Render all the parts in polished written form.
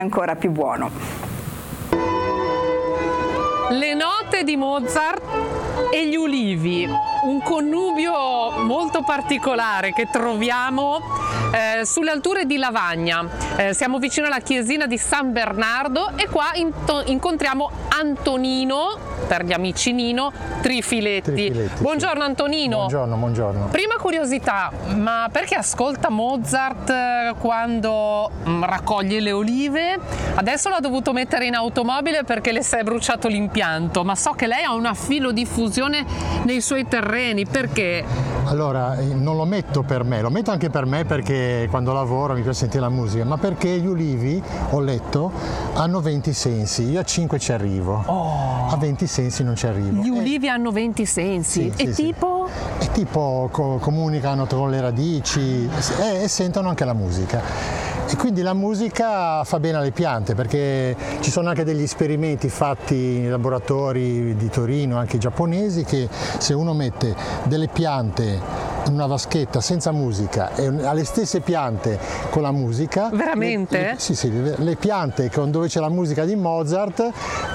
ancora più buono. Le note di Mozart e gli ulivi, un connubio molto particolare che troviamo sulle alture di Lavagna. Siamo vicino alla chiesina di San Bernardo e qua incontriamo Antonino, per gli amici Nino, Trifiletti. Buongiorno Antonino. Buongiorno. Prima curiosità, ma perché ascolta Mozart quando raccoglie le olive? Adesso l'ha dovuto mettere in automobile perché le si è bruciato l'impianto, ma so che lei ha una filodiffusione nei suoi terreni, perché? Allora, non lo metto per me, lo metto anche per me perché quando lavoro mi piace sentire la musica, ma perché gli ulivi, ho letto, hanno 20 sensi, io a 5 ci arrivo, a 20 sensi non ci arrivo. Gli ulivi hanno 20 sensi, sì, tipo? Sì. E tipo comunicano con le radici e sentono anche la musica. E quindi la musica fa bene alle piante, perché ci sono anche degli esperimenti fatti nei laboratori di Torino, anche giapponesi, che se uno mette delle piante in una vaschetta senza musica e alle stesse piante con la musica. Veramente? Le piante dove c'è la musica di Mozart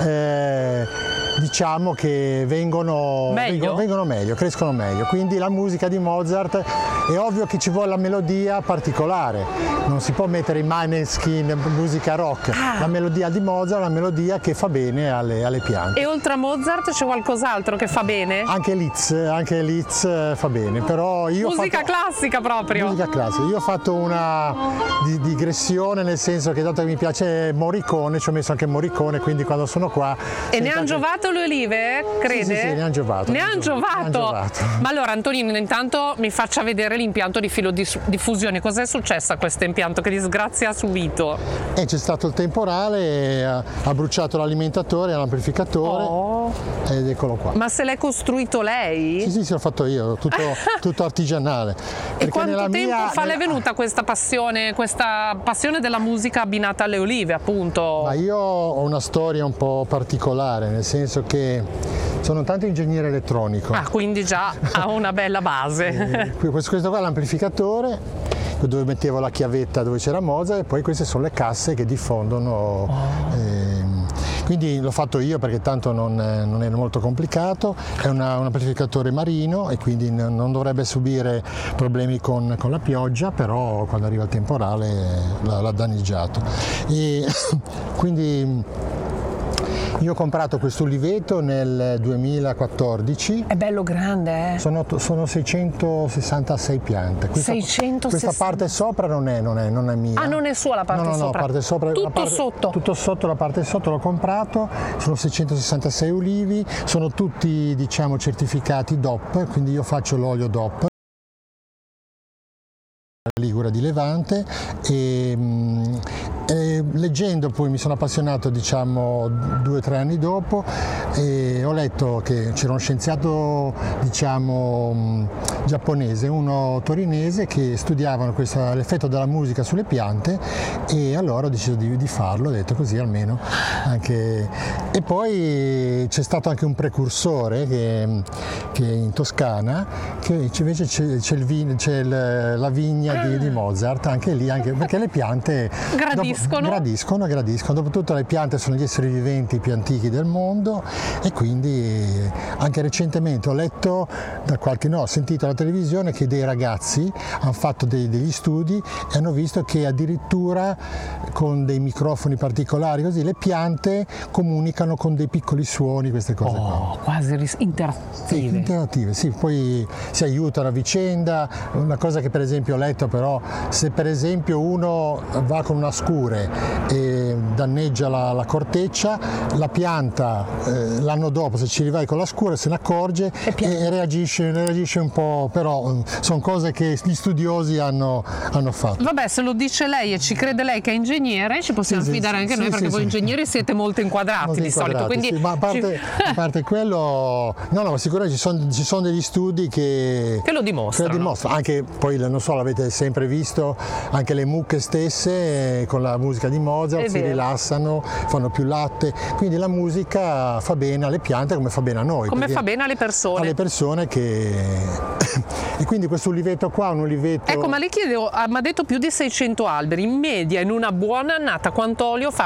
diciamo che vengono meglio, crescono meglio. Quindi la musica di Mozart, è ovvio che ci vuole la melodia particolare, non si può mettere in Maneskin musica rock. La melodia di Mozart è una melodia che fa bene alle piante. E oltre a Mozart c'è qualcos'altro che fa bene? Anche Liszt fa bene, però io musica classica proprio. Musica classica. Io ho fatto una digressione, nel senso che dato che mi piace Morricone, ci ho messo anche Morricone, quindi quando sono qua. E ne hanno giovato le olive, crede? Sì, ne hanno giovato. Ma allora Antonino, intanto mi faccia vedere l'impianto di filodiffusione. Cos'è successo a questo impianto? Che disgrazia ha subito? C'è stato il temporale, ha bruciato l'alimentatore e l'amplificatore ed eccolo qua. Ma se l'è costruito lei? Sì, l'ho fatto io, tutto artigianale. E quanto tempo fa le è venuta questa passione della musica abbinata alle olive, appunto? Ma io ho una storia un po' particolare, nel senso che sono tanto ingegnere elettronico. Quindi già ha una bella base. Questo qua è l'amplificatore, dove mettevo la chiavetta dove c'era Mozart, e poi queste sono le casse che diffondono. Quindi l'ho fatto io perché tanto non era molto complicato, è un amplificatore marino e quindi non dovrebbe subire problemi con la pioggia, però quando arriva il temporale l'ha danneggiato. E quindi io ho comprato questo uliveto nel 2014. È bello grande, eh? Sono 666 piante. Questa parte sopra non è mia. Non è sua la parte sopra? No, la parte sopra. Sotto? Tutto sotto, la parte sotto l'ho comprato, sono 666 ulivi, sono tutti diciamo certificati DOP, quindi io faccio l'olio DOP. Ligure di Levante e leggendo poi mi sono appassionato diciamo 2 o 3 anni dopo e ho letto che c'era uno scienziato diciamo giapponese, uno torinese, che studiavano l'effetto della musica sulle piante, e allora ho deciso di farlo, ho detto così almeno anche. E poi c'è stato anche un precursore che in Toscana, che invece c'è la vigna di Mozart, anche lì, perché le piante gradiscono. Dopotutto le piante sono gli esseri viventi più antichi del mondo, e quindi anche recentemente ho sentito alla televisione che dei ragazzi hanno fatto degli studi e hanno visto che addirittura con dei microfoni particolari così le piante comunicano con dei piccoli suoni, queste cose qua. Quasi interattive. Interattive, sì, poi si aiutano a vicenda. Una cosa che per esempio ho letto, però, se per esempio uno va con una scure e danneggia la corteccia, la pianta l'anno dopo, se ci rivai con la scure, se ne accorge e reagisce un po', però sono cose che gli studiosi hanno fatto. Vabbè, se lo dice lei e ci crede lei che è ingegnere, ci possiamo fidare anche noi, perché voi ingegneri siete molto inquadrati di solito. Quindi ma a parte quello, no, sicuramente ci sono degli studi che lo dimostrano. Anche poi, non so, l'avete sempre visto, anche le mucche stesse con la musica musica di Mozart, si rilassano, fanno più latte, quindi la musica fa bene alle piante come fa bene a noi. Come fa bene alle persone. Alle persone e quindi questo uliveto qua, un uliveto... Ecco, ma le chiedo, mi ha detto più di 600 alberi, in media in una buona annata quanto olio fa